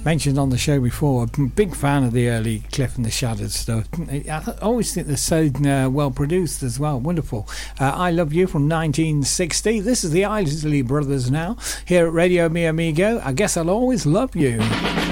mentioned on the show before, I'm a big fan of the early Cliff and the Shadows stuff. I always think they're so well produced as well. Wonderful. I Love You from 1960. This is the Isley Brothers now, here at Radio Mi Amigo. I Guess I'll Always Love You.